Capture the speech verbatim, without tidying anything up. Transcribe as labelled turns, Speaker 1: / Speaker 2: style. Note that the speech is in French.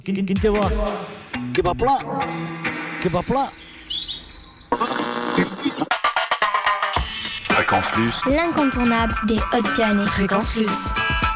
Speaker 1: Quintewa, kebab plat, kebab plat.
Speaker 2: Fréquence Luce,
Speaker 3: l'incontournable des Hautes-Pyrénées.
Speaker 4: Fréquence Luce.